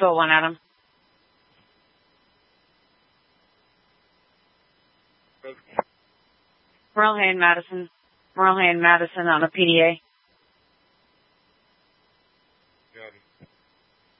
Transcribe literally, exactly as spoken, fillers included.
two oh one, Adam. Morel Hay and Madison. Morel Hay and Madison on a P D A.